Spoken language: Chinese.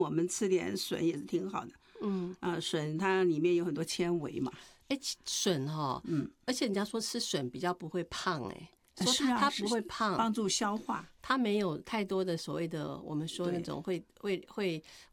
我们吃点笋也是挺好的。笋它里面有很多纤维嘛。 笋而且人家说吃笋比较不会胖，说它不会胖， 帮助消化， 它没有太多的所谓的我们说那种会